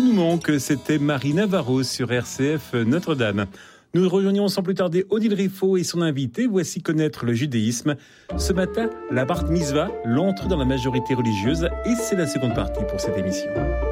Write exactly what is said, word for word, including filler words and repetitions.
nous manque, c'était Marie Navarro sur R C F Notre-Dame. Nous rejoignons sans plus tarder Odile Riffaut et son invité. Voici connaître le judaïsme. Ce matin, la Bar Mitzvah, l'entrée dans la majorité religieuse, et c'est la seconde partie pour cette émission.